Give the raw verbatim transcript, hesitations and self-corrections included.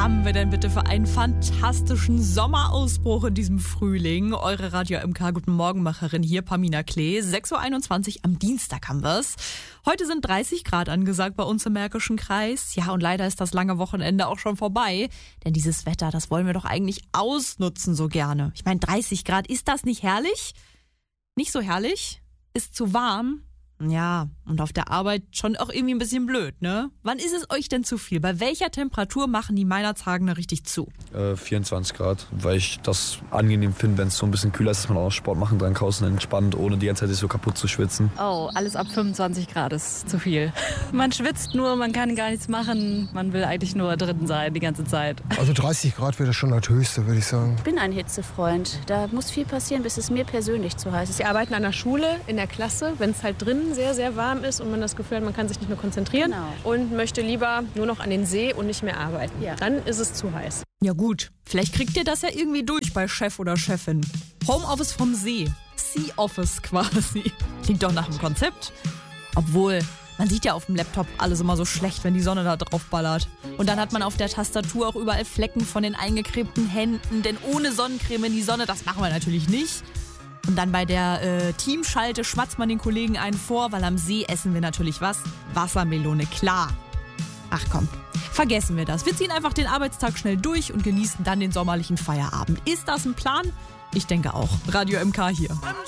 haben wir denn bitte für einen fantastischen Sommerausbruch in diesem Frühling? Eure Radio M K Guten Morgenmacherin hier, Pamina Klee. sechs Uhr einundzwanzig am Dienstag haben wir's. Heute sind dreißig Grad angesagt bei uns im Märkischen Kreis. Ja, und leider ist das lange Wochenende auch schon vorbei. Denn dieses Wetter, das wollen wir doch eigentlich ausnutzen so gerne. Ich meine, dreißig Grad, ist das nicht herrlich? Nicht so herrlich? Ist zu warm? Ja, und auf der Arbeit schon auch irgendwie ein bisschen blöd, ne? Wann ist es euch denn zu viel? Bei welcher Temperatur machen die Weihnachtshagener richtig zu? Äh, vierundzwanzig Grad, weil ich das angenehm finde, wenn es so ein bisschen kühler ist, dass man auch Sport machen kann draußen entspannt, ohne die ganze Zeit sich so kaputt zu schwitzen. Oh, alles ab fünfundzwanzig Grad ist zu viel. Man schwitzt nur, man kann gar nichts machen. Man will eigentlich nur drin sein die ganze Zeit. Also dreißig Grad wäre schon das Höchste, würde ich sagen. Ich bin ein Hitzefreund. Da muss viel passieren, bis es mir persönlich zu heiß ist. Wir arbeiten an der Schule, in der Klasse, wenn es halt drinnen sehr, sehr warm ist und man das Gefühl hat, man kann sich nicht mehr konzentrieren Genau. und möchte lieber nur noch an den See und nicht mehr arbeiten. Ja. Dann ist es zu heiß. Ja gut, vielleicht kriegt ihr das ja irgendwie durch bei Chef oder Chefin. Homeoffice vom See. Sea Office quasi. Klingt doch nach einem Konzept. Obwohl, man sieht ja auf dem Laptop alles immer so schlecht, wenn die Sonne da drauf ballert. Und dann hat man auf der Tastatur auch überall Flecken von den eingecremten Händen. Denn ohne Sonnencreme in die Sonne, das machen wir natürlich nicht. Und dann bei der äh, Teamschalte schmatzt man den Kollegen einen vor, weil am See essen wir natürlich was? Wassermelone, klar. Ach komm, vergessen wir das. Wir ziehen einfach den Arbeitstag schnell durch und genießen dann den sommerlichen Feierabend. Ist das ein Plan? Ich denke auch. Radio M K hier.